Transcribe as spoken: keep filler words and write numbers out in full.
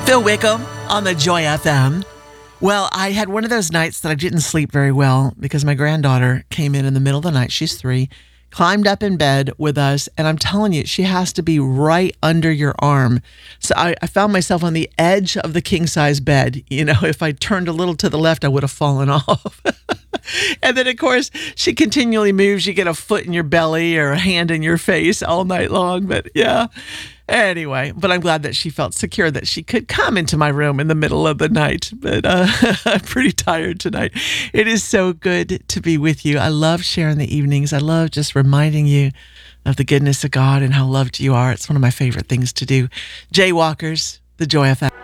Phil Wickham on the Joy F M. Well, I had one of those nights that I didn't sleep very well because my granddaughter came in in the middle of the night. She's three, climbed up in bed with us, and I'm telling you, she has to be right under your arm. So I, I found myself on the edge of the king-size bed. You know, if I turned a little to the left, I would have fallen off. And then, of course, she continually moves. You get a foot in your belly or a hand in your face all night long. But yeah, anyway, but I'm glad that she felt secure that she could come into my room in the middle of the night. But uh, I'm pretty tired tonight. It is so good to be with you. I love sharing the evenings. I love just reminding you of the goodness of God and how loved you are. It's one of my favorite things to do. Jaywalkers, the Joy F M.